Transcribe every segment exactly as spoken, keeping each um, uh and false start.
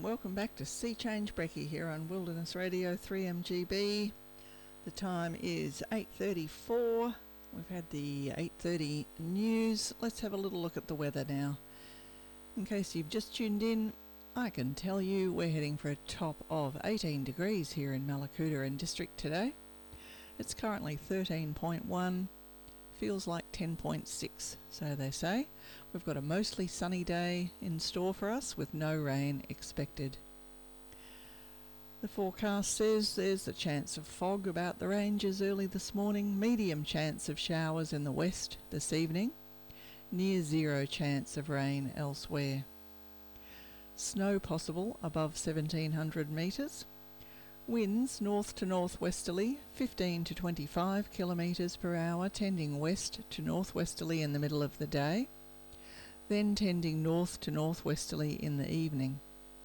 welcome back to Sea Change Brekkie here on Wilderness Radio three M G B. The time is eight thirty-four. We've had the eight thirty news. Let's have a little look at the weather now. In case you've just tuned in, I can tell you we're heading for a top of eighteen degrees here in Mallacoota and District today. It's currently thirteen point one. Feels like ten point six, so they say. We've got a mostly sunny day in store for us with no rain expected. The forecast says there's a chance of fog about the ranges early this morning, medium chance of showers in the west this evening, near zero chance of rain elsewhere. Snow possible above seventeen hundred metres. Winds north to northwesterly, fifteen to twenty-five kilometres per hour, tending west to northwesterly in the middle of the day, then tending north to northwesterly in the evening.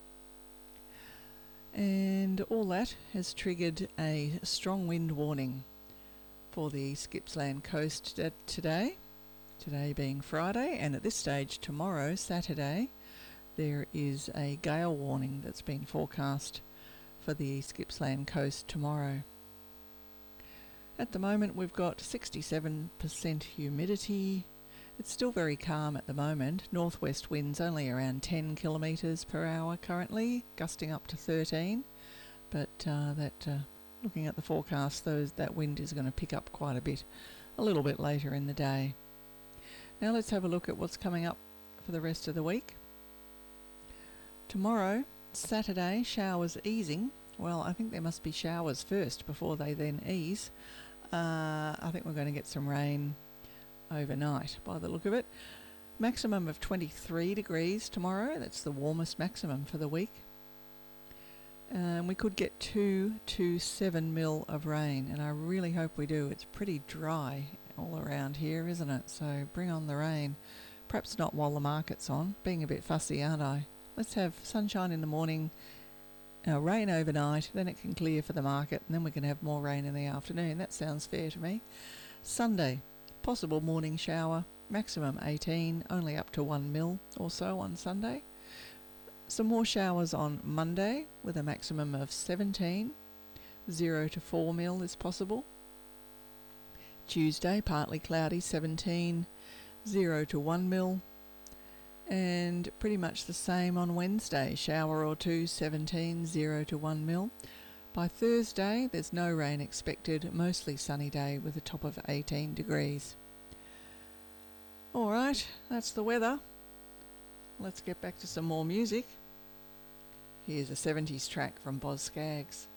And all that has triggered a strong wind warning for the Gippsland coast today, today being Friday, and at this stage tomorrow, Saturday, there is a gale warning that's been forecast for the East Gippsland coast tomorrow. At the moment we've got sixty-seven percent humidity. It's still very calm at the moment. Northwest winds only around ten kilometres per hour currently, gusting up to thirteen. But uh, that, uh, looking at the forecast, those that wind is going to pick up quite a bit, a little bit later in the day. Now let's have a look at what's coming up for the rest of the week. Tomorrow, Saturday, showers easing. Well, I think there must be showers first before they then ease. Uh, I think we're going to get some rain overnight by the look of it. Maximum of twenty-three degrees tomorrow. That's the warmest maximum for the week. Um, we could get two to seven mil of rain, and I really hope we do. It's pretty dry all around here, isn't it? So bring on the rain. Perhaps not while the market's on. Being a bit fussy, aren't I? Let's have sunshine in the morning, uh, rain overnight, then it can clear for the market, and then we can have more rain in the afternoon. That sounds fair to me. Sunday, possible morning shower, maximum eighteen, only up to one mil or so on Sunday. Some more showers on Monday with a maximum of seventeen, zero to four mil is possible. Tuesday, partly cloudy, seventeen, zero to one mil. And pretty much the same on Wednesday, shower or two, seventeen, zero to one mil. By Thursday, there's no rain expected, mostly sunny day with a top of eighteen degrees. Alright, that's the weather. Let's get back to some more music. Here's a seventies track from Boz Scaggs.